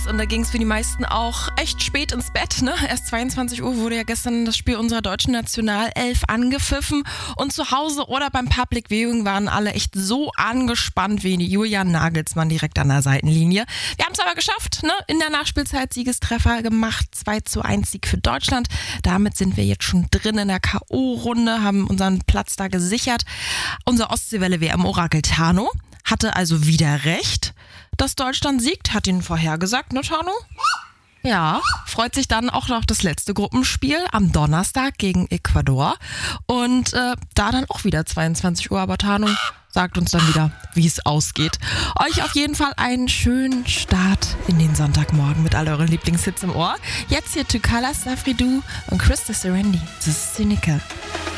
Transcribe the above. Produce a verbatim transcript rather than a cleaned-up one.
Und da ging es für die meisten auch echt spät ins Bett, ne? Erst zweiundzwanzig Uhr wurde ja gestern das Spiel unserer deutschen Nationalelf angepfiffen. Und zu Hause oder beim Public Viewing waren alle echt so angespannt wie Julian Nagelsmann direkt an der Seitenlinie. Wir haben es aber geschafft, ne? In der Nachspielzeit Siegestreffer gemacht, zwei zu eins Sieg für Deutschland. Damit sind wir jetzt schon drin in der K O-Runde, haben unseren Platz da gesichert. Unser Ostseewelle-W M-Orakel Tano hatte also wieder recht, dass Deutschland siegt, hat ihn vorhergesagt, ne Tano? Ja, freut sich dann auch noch das letzte Gruppenspiel am Donnerstag gegen Ecuador und äh, da dann auch wieder zweiundzwanzig Uhr, aber Tano sagt uns dann wieder, wie es ausgeht. Euch auf jeden Fall einen schönen Start in den Sonntagmorgen mit all euren Lieblingshits im Ohr. Jetzt hier Tukala, Safri Du und Krista Serendi. Das ist Cynical.